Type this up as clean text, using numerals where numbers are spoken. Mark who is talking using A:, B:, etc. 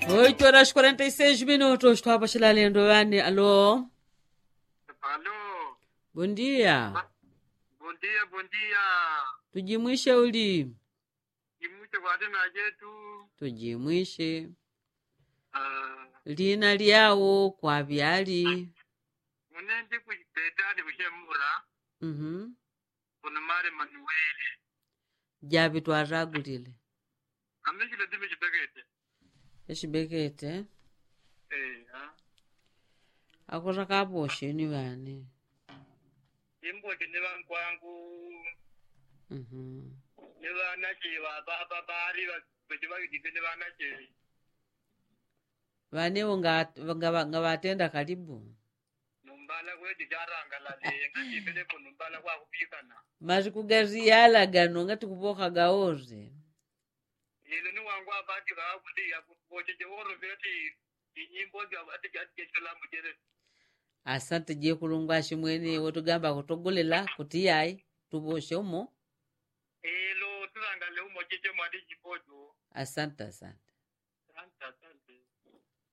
A: 8h46, estou a baixar lendo, alô?
B: Alô,
A: Bom dia.
B: bom dia, bom dia.
A: Tujimwishe uli?
B: Imute na jetu.
A: Tujimwishe.
B: Ah,
A: Lina liao kwa vyali.
B: Munende kuipetani kushemura. Kunumare Manueli.
A: Jabi twaragulile.
B: Ameshile dimi chibekete.
A: Eshibekete.
B: Ha.
A: Akutaka poshe ni wani.
B: Imbo kiniwa kwangu. Niwa nachiwa baba bari wajiwa kidipende nachiwa.
A: Vane nga watenda karibu.
B: Numbala kwetu jarangalale ngajipele po numbala kwa kupikana.
A: Mari kugaziyala gano ngati kupoka gaoze.
B: Yelo ni wangu abati ga kuti ya kupoche joro veti inyimbo za abati jatishela mujere.
A: Asante je kulungwa shimwene wotugamba kutogolela kuti yayi tuboshe umo.
B: Elo turangale umo cheche mwadi jipojo.
A: Asante.
B: Asante.